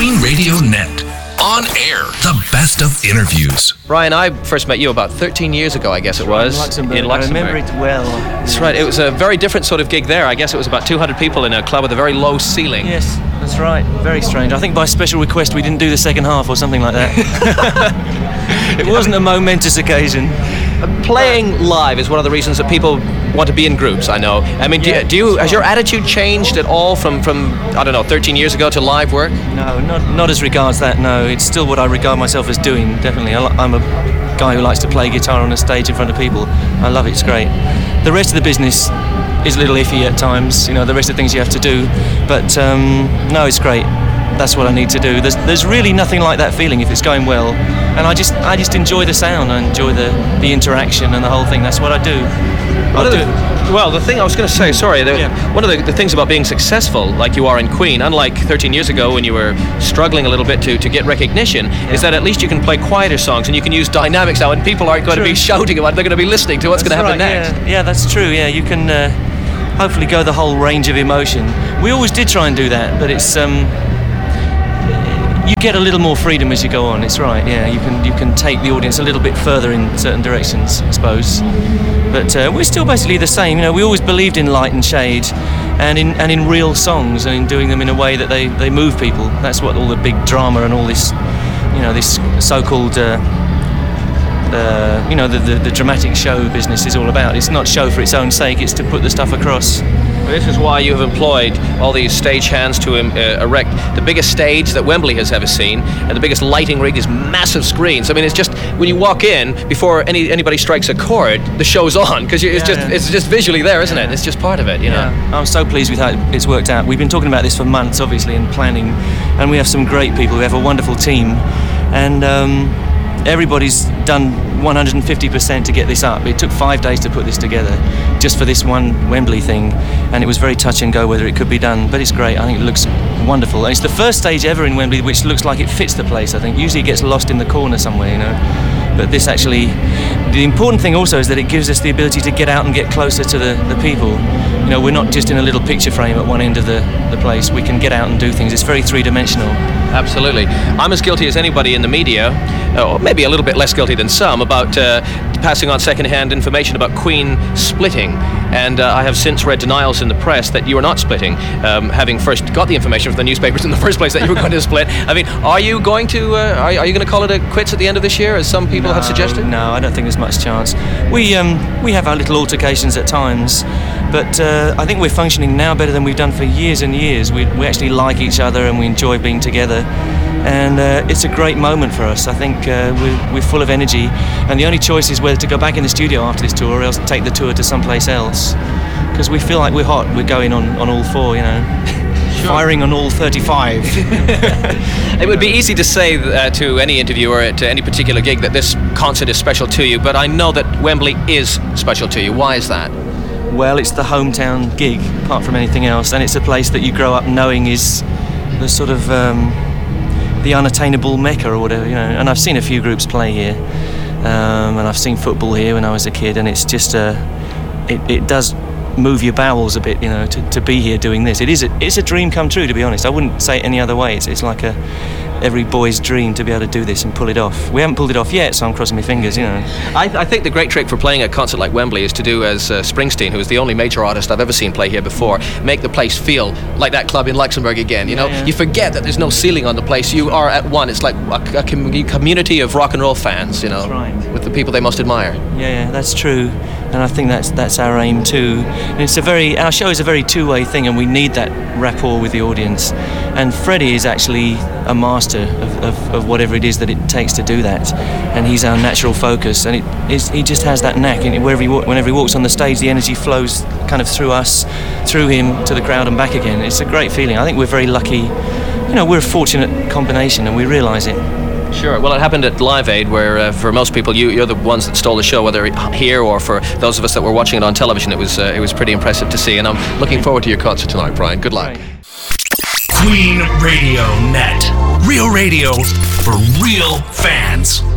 Queen Radio Net. On air, the best of interviews. Brian, I first met you about 13 years ago, I guess it was. In Luxembourg. I remember it well. That's right. It was a very different sort of gig there. I guess it was about 200 people in a club with a very low ceiling. Yes, that's right. Very strange. I think by special request we didn't do the second half or something like that. It wasn't a momentous occasion. Playing live is one of the reasons that people want to be in groups, I know. I mean, has your attitude changed at all from I don't know, 13 years ago to live work? No, not as regards that, no. It's still what I regard myself as doing, definitely. I'm a guy who likes to play guitar on a stage in front of people. I love it, it's great. The rest of the business is a little iffy at times, you know, the rest of the things you have to do. But no, it's great. That's what I need to do. There's really nothing like that feeling if it's going well. And I just enjoy the sound, I enjoy the interaction and the whole thing. That's what I do. Well, the thing I was going to say, one of the things about being successful, like you are in Queen, unlike 13 years ago when you were struggling a little bit to get recognition, is that at least you can play quieter songs and you can use dynamics now, and people aren't going to be shouting about it, they're going to be listening to what's going to happen next. Yeah, that's true. Yeah, you can hopefully go the whole range of emotion. We always did try and do that, but it's you get a little more freedom as you go on. It's right. Yeah, you can take the audience a little bit further in certain directions, I suppose. But we're still basically the same. You know, we always believed in light and shade, and in real songs, and in doing them in a way that they move people. That's what all the big drama and all this, you know, this so-called the dramatic show business is all about. It's not show for its own sake. It's to put the stuff across. This is why you have employed all these stagehands to erect the biggest stage that Wembley has ever seen, and the biggest lighting rig, these massive screens. I mean, it's just when you walk in, before anybody strikes a chord, the show's on, because it's just visually there, isn't it? It's just part of it, you know. I'm so pleased with how it's worked out. We've been talking about this for months, obviously, and planning, and we have some great people. We have a wonderful team, and everybody's done 150% to get this up. It took 5 days to put this together, just for this one Wembley thing, and it was very touch and go whether it could be done, but it's great. I think it looks wonderful, and it's the first stage ever in Wembley which looks like it fits the place. I think usually it gets lost in the corner somewhere, you know, but this actually, the important thing also is that it gives us the ability to get out and get closer to the people. You know, we're not just in a little picture frame at one end of the place. We can get out and do things. It's very three-dimensional. Absolutely. I'm as guilty as anybody in the media, or maybe a little bit less guilty than some, about passing on second-hand information about Queen splitting. And I have since read denials in the press that you are not splitting, having first got the information from the newspapers in the first place that you were going to split. I mean, are you going to are you going to call it a quits at the end of this year, as some people have suggested? No, I don't think there's much chance. We have our little altercations at times, but I think we're functioning now better than we've done for years and years. We actually like each other and we enjoy being together, and it's a great moment for us. I think we're full of energy, and the only choice is whether to go back in the studio after this tour or else take the tour to someplace else, because we feel like we're hot. We're going on all four, you know. Sure. Firing on all 35. It would be easy to say to any interviewer at any particular gig that this concert is special to you, but I know that Wembley is special to you. Why is that? Well, it's the hometown gig, apart from anything else, and it's a place that you grow up knowing is the sort of the unattainable Mecca or whatever, you know. And I've seen a few groups play here, and I've seen football here when I was a kid, and it's just it does move your bowels a bit, you know, to be here doing this. It's a dream come true, to be honest. I wouldn't say it any other way. It's like every boy's dream to be able to do this and pull it off. We haven't pulled it off yet, so I'm crossing my fingers, you know. I think the great trick for playing a concert like Wembley is to do as Springsteen, who is the only major artist I've ever seen play here before, make the place feel like that club in Luxembourg again, you know. You forget that there's no ceiling on the place. You are at one. It's like a community of rock and roll fans, you know. That's right. With the people they most admire. Yeah, that's true. And I think that's our aim too. And our show is a very two-way thing, and we need that rapport with the audience. And Freddie is actually a master of whatever it is that it takes to do that, and he's our natural focus, and he just has that knack. And whenever he walks on the stage, the energy flows kind of through us, through him to the crowd and back again. It's a great feeling. I think we're very lucky. You know, we're a fortunate combination, and we realise it. Sure. Well, it happened at Live Aid, where for most people, you're the ones that stole the show, whether here or for those of us that were watching it on television. It was pretty impressive to see, and I'm looking forward to your concert tonight, Brian. Good luck. Queen Radio Net. Real radio for real fans.